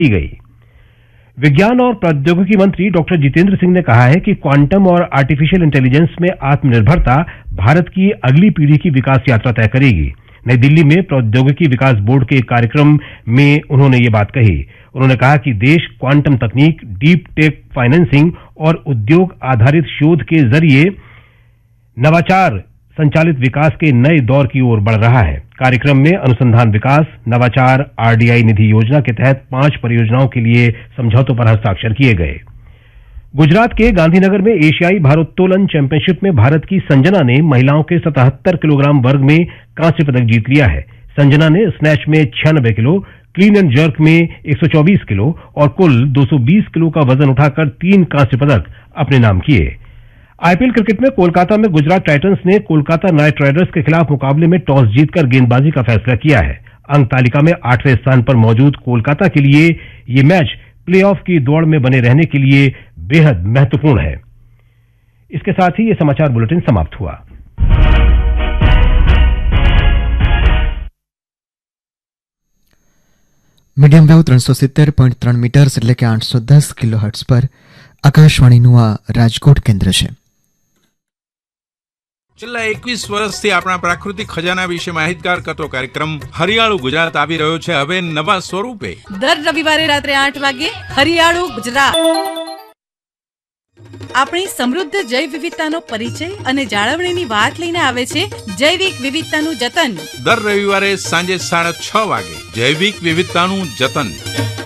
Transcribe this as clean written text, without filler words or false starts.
की गई। विज्ञान और प्रौद्योगिकी मंत्री डॉक्टर जितेंद्र सिंह ने कहा है कि क्वांटम और आर्टिफिशियल इंटेलिजेंस में आत्मनिर्भरता भारत की अगली पीढ़ी की विकास यात्रा तय करेगी। नई दिल्ली में प्रौद्योगिकी विकास बोर्ड के एक कार्यक्रम में उन्होंने ये बात कही। उन्होंने कहा कि देश क्वांटम तकनीक, डीप टेक फाइनेंसिंग और उद्योग आधारित शोध के जरिए नवाचार संचालित विकास के नए दौर की ओर बढ़ रहा है। कार्यक्रम में अनुसंधान विकास, नवाचार, आरडीआई निधि योजना के तहत 5 परियोजनाओं के लिए समझौतों पर हस्ताक्षर किए गए। गुजरात के गांधीनगर में एशियाई भारोत्तोलन चैंपियनशिप में भारत की संजना ने महिलाओं के 77 किलोग्राम वर्ग में कांस्य पदक जीत लिया है। संजना ने स्नैच में 96 किलो, क्लीन एंड जर्क में 124 किलो और कुल 220 किलो का वजन उठाकर 3 कांस्य पदक अपने नाम किए। आईपीएल क्रिकेट में कोलकाता में गुजरात टाइटंस ने कोलकाता नाइट राइडर्स के खिलाफ मुकाबले में टॉस जीतकर गेंदबाजी का फैसला किया है। अंक तालिका में 8वें स्थान पर मौजूद कोलकाता के लिए यह मैच प्लेऑफ की दौड़ में बने रहने के लिए बेहद महत्वपूर्ण है। इसके साथ ही यह समाचार बुलेटिन समाप्त हुआ। મીડિયમ વેવ 370.3 મીટર્સ એટલે કે 810 કિલોહર્ટ્ઝ પર આકાશવાણીનું આ રાજકોટ કેન્દ્ર છે। છેલ્લા 21 વર્ષથી આપણા પ્રાકૃતિક ખજાના વિશે માહિતગાર કરતો કાર્યક્રમ હરિયાળું ગુજરાત આવી રહ્યો છે હવે નવા સ્વરૂપે। દર રવિવારે રાત્રે 8 વાગે હરિયાળું ગુજરાત આપણી સમૃદ્ધ જૈવ વિવિધતાનો પરિચય અને જાળવણીની વાત લઈને આવે છે જૈવિક વિવિધતાનું જતન। દર રવિવારે સાંજે 6:30 વાગે જૈવિક વિવિધતાનું જતન।